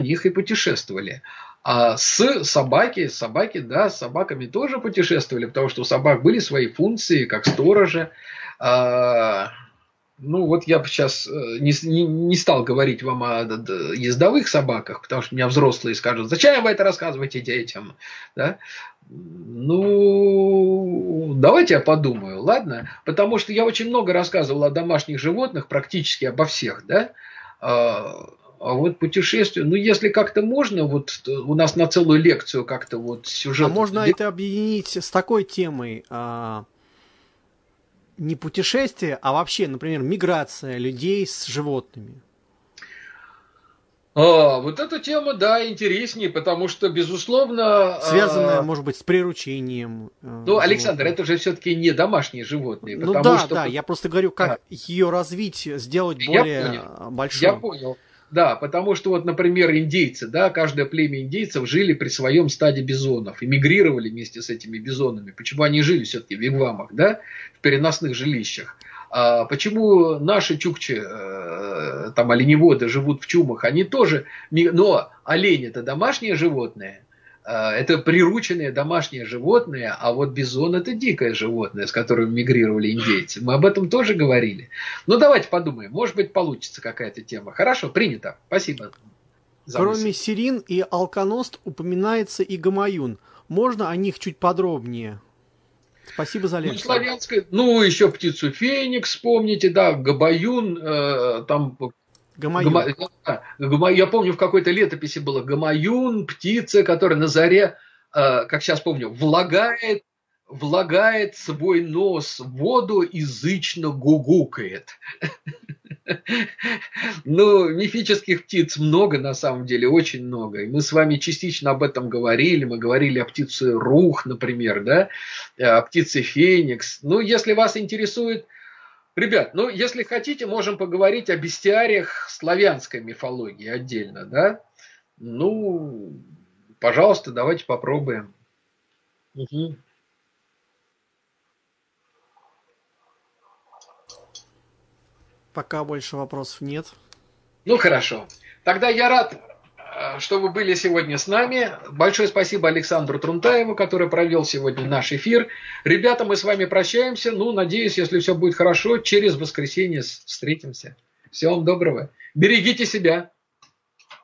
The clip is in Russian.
них и путешествовали. А с собаки, да, с собаками тоже путешествовали, потому что у собак были свои функции, как сторожа. Ну, вот я бы сейчас не стал говорить вам о ездовых собаках, потому что меня взрослые скажут, зачем вы это рассказываете детям? Да? Ну, давайте я подумаю, ладно? Потому что я очень много рассказывал о домашних животных, практически обо всех, да? А вот путешествие, ну, если как-то можно, вот у нас на целую лекцию как-то вот А сюжет. можно это объединить с такой темой, не путешествие, а вообще, например, миграция людей с животными. Вот эта тема, да, интереснее, потому что, безусловно, Связанная, может быть, с приручением ну, Александр, животных. это же все-таки не домашние животные, Ну потому да, что... да, я просто говорю, Да, как ее развить, сделать я более понял, я большой. понял. Да, потому что вот, например, индейцы, да, каждое племя индейцев жили при своем стаде бизонов, эмигрировали вместе с этими бизонами. Почему они жили все-таки в вигвамах, да, в переносных жилищах? А почему наши чукчи, там, оленеводы живут в чумах? Они тоже, но олень это домашнее животное, это прирученные домашние животные, а вот бизон это дикое животное, с которым мигрировали индейцы. Мы об этом тоже говорили. Ну, давайте подумаем, может быть, получится какая-то тема. Хорошо, принято. Спасибо за Кроме мысль. сирин и алконост упоминается и гамаюн. Можно о них чуть подробнее? Спасибо за Ну, лекцию. славянская, ну, еще птицу феникс, вспомните, да, габаюн, там Гамаюн. Я помню, в какой-то летописи было гамаюн, птица, которая на заре, как сейчас помню, влагает свой нос в воду и зычно гугукает. Ну, мифических птиц много на самом деле, очень много. И мы с вами частично об этом говорили. Мы говорили о птице Рух, например, да, о птице Феникс. Ну, если вас интересует... Ребят, ну, если хотите, можем поговорить о бестиариях славянской мифологии отдельно, да? Ну, пожалуйста, давайте попробуем. Угу. Пока больше вопросов нет. Ну, хорошо. Тогда я рад, что вы были сегодня с нами. Большое спасибо Александру Трунтаеву, который провел сегодня наш эфир. Ребята, мы с вами прощаемся. Ну, надеюсь, если все будет хорошо, через воскресенье встретимся. Всего вам доброго. Берегите себя.